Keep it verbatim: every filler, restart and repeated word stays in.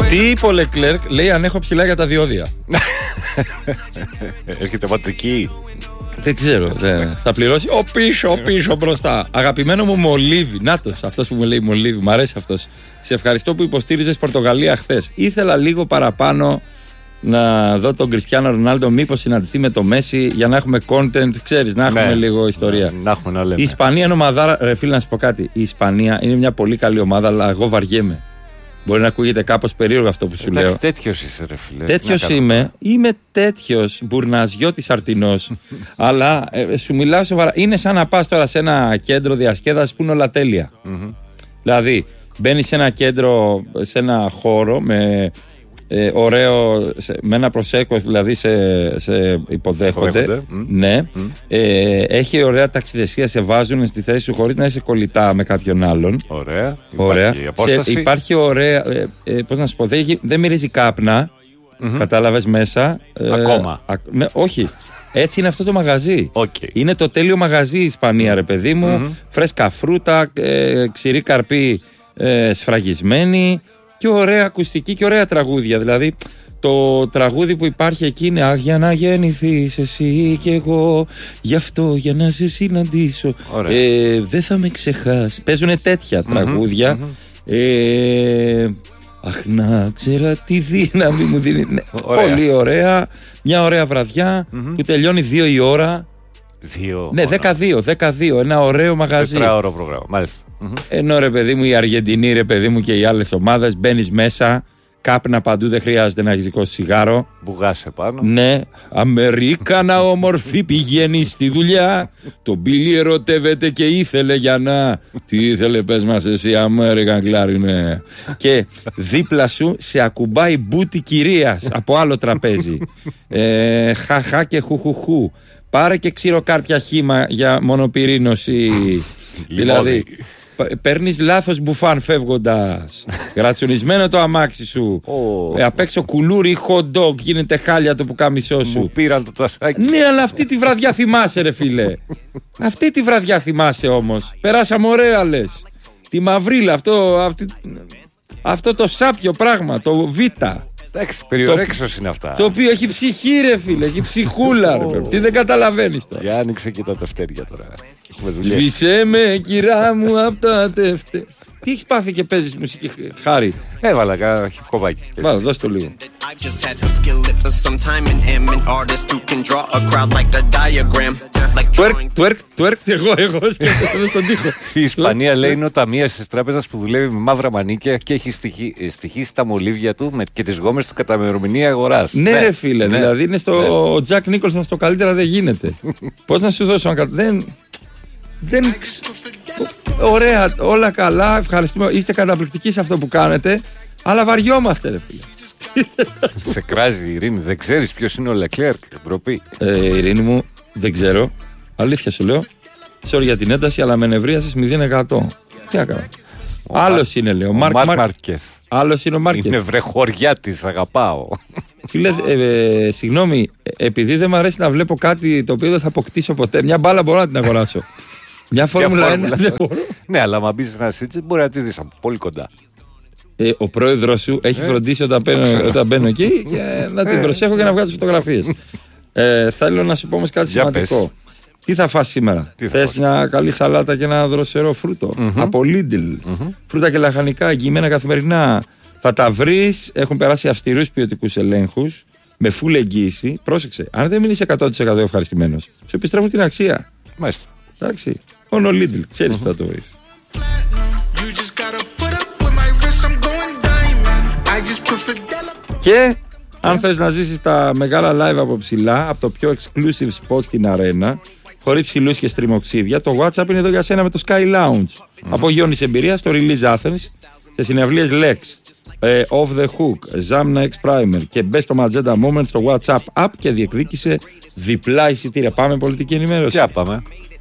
Τι είπε ο Λεκλέρκ, λέει αν έχω ψηλά για τα διόδια. Έρχεται πατρική. Δεν ξέρω, δεν. Θα πληρώσει ο πίσω, ο πίσω μπροστά. Αγαπημένο μου Μολύβι, νάτος, αυτός που μου λέει Μολύβι, μου αρέσει αυτός. Σε ευχαριστώ που υποστήριζες Πορτογαλία χθες. Ήθελα λίγο παραπάνω να δω τον Κριστιάνο Ρονάλντο, μήπως συναντηθεί με το Μέση για να έχουμε content, ξέρεις, να έχουμε ναι, λίγο ιστορία. Να, να έχουμε να λέμε. Η Ισπανία είναι ομαδάρα, ρε φίλε, να σου πω κάτι. Η Ισπανία είναι μια πολύ καλή ομάδα, αλλά εγώ βαριέμαι. Μπορεί να ακούγεται κάπως περίεργο αυτό που σου εντάξει, λέω. Τέτοιος είσαι, ρε φίλε. Τέτοιος είμαι. Είμαι τέτοιος μπουρναζιώτης αρτινός. Αλλά ε, σου μιλάω σοβαρά. Είναι σαν να πας τώρα σε ένα κέντρο διασκέδασης που είναι όλα τέλεια. Mm-hmm. Δηλαδή, μπαίνεις σε ένα κέντρο, σε ένα χώρο με. Ε, ωραίο, σε, με ένα προσέκο, δηλαδή σε, σε υποδέχονται. Mm. Ναι. Mm. Ε, έχει ωραία ταξιδεσία, σε βάζουν στη θέση σου χωρίς να είσαι κολλητά με κάποιον άλλον. Ωραία. ωραία. Υπάρχει, σε, υπάρχει ωραία. Ε, ε, πώς να σου πω, δεν, δεν μυρίζει κάπνα. Mm-hmm. Κατάλαβες μέσα. Ακόμα. Ε, α, ναι, όχι. Έτσι είναι αυτό το μαγαζί. Okay. Είναι το τέλειο μαγαζί η Ισπανία, ρε παιδί μου. Mm-hmm. Φρέσκα φρούτα, ε, ξηρή καρπή ε, σφραγισμένη. Και ωραία ακουστική και ωραία τραγούδια. Δηλαδή το τραγούδι που υπάρχει εκεί είναι «Αχ, για να γεννηθείς εσύ και εγώ, γι' αυτό για να σε συναντήσω, ε, δεν θα με ξεχάσει». Παίζουν τέτοια mm-hmm, τραγούδια. Mm-hmm. Ε, «Αχ, να ξέρα τι δύναμη μου δίνει». Ναι, πολύ ωραία. Μια ωραία βραδιά mm-hmm. που τελειώνει δύο η ώρα. Δύο. Ναι, δεκαδύο, δεκαδύο. Ένα ωραίο μαγαζί. Τετράωρο πρόγραμμα, μάλιστα. Ενώ ρε παιδί μου, η Αργεντινή, ρε παιδί μου, και οι άλλες ομάδες, μπαίνεις μέσα, κάπνα παντού, δεν χρειάζεται να έχεις δικό σου σιγάρο. Μπουγάσαι πάνω. Ναι, Αμερίκανα όμορφη πηγαίνει στη δουλειά. Το Μπίλι ερωτεύεται και ήθελε για να. Τι ήθελε, πες μας εσύ, American Clarinet. Και δίπλα σου σε ακουμπάει μπούτι κυρίας από άλλο τραπέζι. ε, χαχά και χουχουχού. Πάρε και ξηροκάρπια χύμα για μονοπυρήνωση. Δηλαδή, παίρνεις λάθος μπουφάν φεύγοντας. Γρατσουνισμένο το αμάξι σου. Oh. Ε, απ' έξω κουλούρι, hot dog, γίνεται χάλια το πουκάμισό σου. Μου πήραν το τασάκι. Ναι, αλλά αυτή τη βραδιά θυμάσαι, ρε φίλε. Αυτή τη βραδιά θυμάσαι όμως. Περάσαμε ωραία, λες. Τη μαυρίλα, αυτό, αυτή, αυτό το σάπιο πράγμα, το β. Εντάξει, περιορέξος είναι αυτά. Το οποίο έχει ψυχή, ρε φίλε, έχει ψυχούλα, ρε. Τι δεν καταλαβαίνεις τώρα. Για άνοιξε και τα τευτέρια τώρα. Σβησέ με, κυρά μου, απ' τα τεύτε. Τι έχεις πάθει και παίζεις μουσική, Χάρη? Έβαλα κάνα χιπκοπάκι. Βάλω, δώσ' το λίγο. Τουέρκ, τουέρκ, τουέρκ, εγώ, εγώ σκέφτομαι στον τοίχο. Η Ισπανία λέει είναι ο ταμείας της τράπεζας που δουλεύει με μαύρα μανίκια και έχει στοιχήσει τα μολύβια του και τις γόμες του κατά ημερομηνία αγοράς. Ναι, ρε φίλε, δηλαδή είναι στο. Ο Τζακ Νίκολσον στο καλύτερα δεν γίνεται. Πώς να σου δώσω ένα. Δεν. Δεν. Ωραία, όλα καλά, ευχαριστούμε. Είστε καταπληκτικοί σε αυτό που κάνετε, αλλά βαριόμαστε, ρε φίλε. Σε κράζει η Ειρήνη, δεν ξέρεις ποιος είναι ο Λεκλέρκ, ντροπή. Ε, Ειρήνη μου, δεν ξέρω. Αλήθεια σου λέω. Sorry για την ένταση, αλλά με νευρίασες μηδέν τοις εκατό. Τι έκανα. Άλλος είναι, λέω. Ο Μάρκ Μάρκεθ. Άλλος είναι ο Μάρκεθ. Είναι βρεχωριά της, αγαπάω. Φίλε, ε, ε, συγγνώμη, επειδή δεν μου αρέσει να βλέπω κάτι το οποίο δεν θα αποκτήσω ποτέ. Μια μπάλα μπορώ να την αγοράσω. Μια Φόρμουλα ένα δεν μπορώ. Ναι, αλλά μα μπεις ένα σίτσι μπορεί να τη δεις από πολύ κοντά. Ε, ο πρόεδρος σου έχει φροντίσει όταν μπαίνω, όταν μπαίνω εκεί και να την προσέχω και να βγάζω φωτογραφίες. ε, θέλω να σου πω όμως κάτι σημαντικό. Πες. Τι θα φας σήμερα? Θες μια καλή σαλάτα και ένα δροσερό φρούτο mm-hmm. από Lidl. Mm-hmm. Φρούτα και λαχανικά εγγυημένα καθημερινά. Θα τα βρεις, έχουν περάσει αυστηρούς ποιοτικούς ελέγχους με full εγγύηση. Πρόσεξε, αν δεν μείνεις εκατό τοις εκατό ευχαριστημένος, σου επιστρέφουν την αξία. Μάλιστα. Εντάξει, μόνο Lidl, ξέρεις που θα το βρεις. Και αν θες να ζήσεις τα μεγάλα live από ψηλά, από το πιο exclusive spot στην αρένα, χωρίς ψηλούς και στριμοξίδια, το WhatsApp είναι εδώ για σένα με το Sky Lounge. Mm. Απογειώνεις εμπειρία στο Release Athens, σε συναυλίες Lex, ε, Off the Hook, Zamna X Primer και μπες στο Magenta Moment στο WhatsApp app και διεκδίκησε διπλά εισιτήρια. Πάμε πολιτική ενημέρωση. Ποια πάμε?